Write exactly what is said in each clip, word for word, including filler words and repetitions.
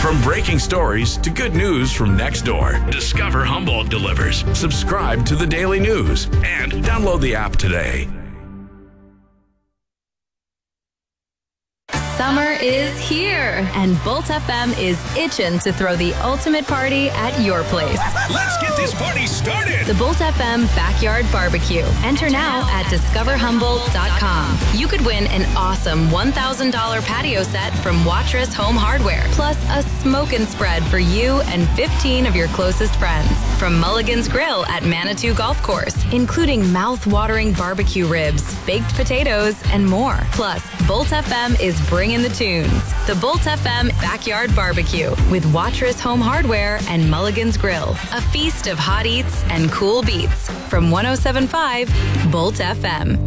From breaking stories to good news from next door, Discover Humboldt delivers. Subscribe to the Daily News and download the app today. Summer is here, and Bolt F M is itching to throw the ultimate party at your place. Let's get this party started! The Bolt F M Backyard Barbecue. Enter now at discover humboldt dot com. You could win an awesome one thousand dollars patio set from Watrous Home Hardware, plus a smoke and spread for you and fifteen of your closest friends. From Mulligan's Grill at Manitou Golf Course, including mouth-watering barbecue ribs, baked potatoes, and more. Plus, Bolt F M is bringing the tunes. The Bolt F M Backyard Barbecue with Watrous Home Hardware and Mulligan's Grill. A feast of hot eats and cool beats. From one oh seven point five Bolt F M.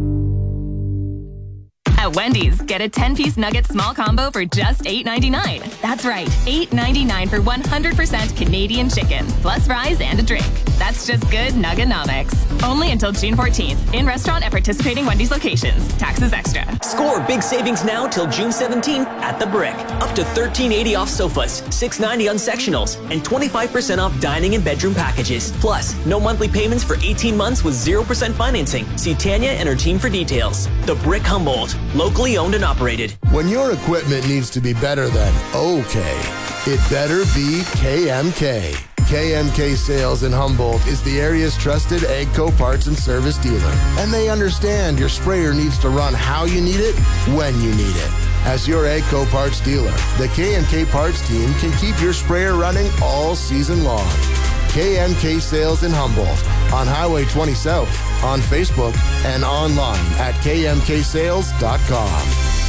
At Wendy's, get a ten-piece nugget small combo for just eight ninety-nine. That's right, eight ninety-nine for one hundred percent Canadian chicken, plus fries and a drink. That's just good Nuggonomics. Only until June fourteenth. In restaurant at participating Wendy's locations. Taxes extra. Score big savings now till June seventeenth at The Brick. Up to thirteen eighty off sofas, six ninety on sectionals, and twenty-five percent off dining and bedroom packages. Plus, no monthly payments for eighteen months with zero percent financing. See Tanya and her team for details. The Brick Humboldt. Locally owned and operated. When your equipment needs to be better than okay, it better be K M K. K M K Sales in Humboldt is the area's trusted AGCO parts and service dealer. And they understand your sprayer needs to run how you need it, when you need it. As your AGCO parts dealer, the K M K parts team can keep your sprayer running all season long. K M K Sales in Humboldt on Highway twenty South, on Facebook, and online at k m k sales dot com.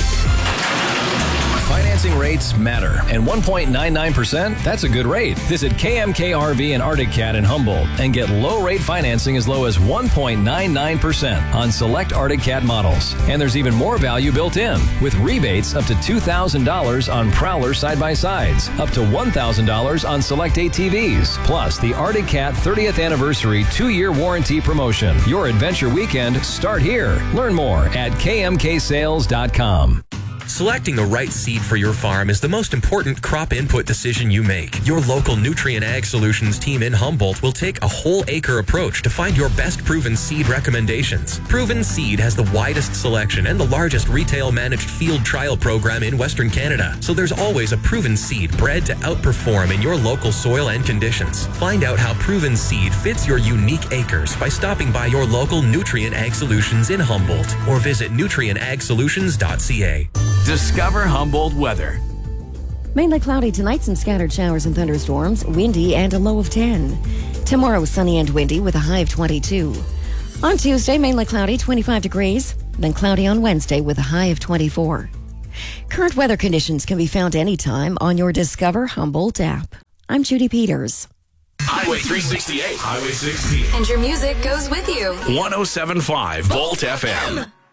Financing rates matter, and one point nine nine percent, that's a good rate. Visit K M K R V and Arctic Cat in Humboldt and get low-rate financing as low as one point nine nine percent on select Arctic Cat models. And there's even more value built in, with rebates up to two thousand dollars on Prowler side-by-sides, up to one thousand dollars on select A T Vs, plus the Arctic Cat thirtieth anniversary two-year warranty promotion. Your adventure weekend start here. Learn more at k m k sales dot com. Selecting the right seed for your farm is the most important crop input decision you make. Your local Nutrien Ag Solutions team in Humboldt will take a whole acre approach to find your best proven seed recommendations. Proven Seed has the widest selection and the largest retail managed field trial program in Western Canada. So there's always a proven seed bred to outperform in your local soil and conditions. Find out how Proven Seed fits your unique acres by stopping by your local Nutrien Ag Solutions in Humboldt or visit nutrien ag solutions dot c a. Discover Humboldt weather. Mainly cloudy tonight, some scattered showers and thunderstorms, windy and a low of ten. Tomorrow, sunny and windy with a high of twenty-two. On Tuesday, mainly cloudy, twenty-five degrees. Then cloudy on Wednesday with a high of twenty-four. Current weather conditions can be found anytime on your Discover Humboldt app. I'm Judy Peters. Highway three sixty-eight. Highway sixteen. And your music goes with you. one oh seven point five Volt F M.